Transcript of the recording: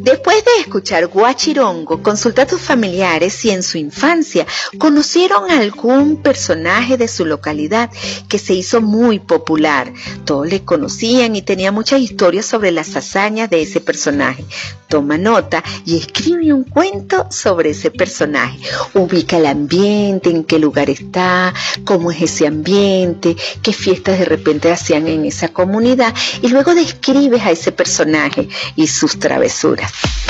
Después de escuchar Guachirongo, consulta a tus familiares si en su infancia conocieron algún personaje de su localidad que se hizo muy popular. Todos le conocían y tenía muchas historias sobre las hazañas de ese personaje. Toma nota y escribe un cuento sobre ese personaje. Ubica el ambiente, en qué lugar está, cómo es ese ambiente, qué fiestas de repente hacían en esa comunidad y luego describes a ese personaje y sus travesuras.